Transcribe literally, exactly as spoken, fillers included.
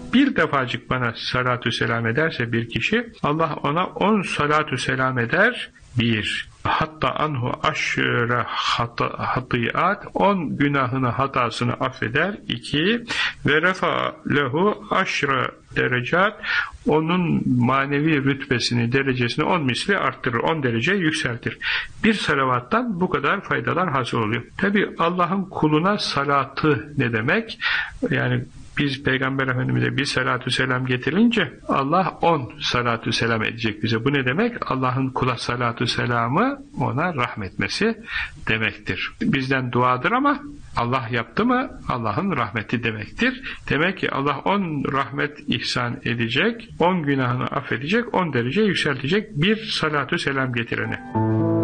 bir defacık bana salatü selam ederse bir kişi, Allah ona on salatü selam eder. Bir, hatta anhu aşre hatiyat, on günahını, hatasını affeder. İki, ve refa lehu aşre derecat, onun manevi rütbesini, derecesini on misli arttırır, on derece yükseltir. Bir salavattan bu kadar faydalar hasıl oluyor. Tabi Allah'ın kuluna salatı ne demek? Yani biz Peygamber Efendimiz'e bir salatü selam getirince Allah on salatü selam edecek bize. Bu ne demek? Allah'ın kula salatü selamı ona rahmetmesi demektir. Bizden duadır ama Allah yaptı mı Allah'ın rahmeti demektir. Demek ki Allah on rahmet ihsan edecek, on günahını affedecek, on derece yükseltecek bir salatü selam getirene.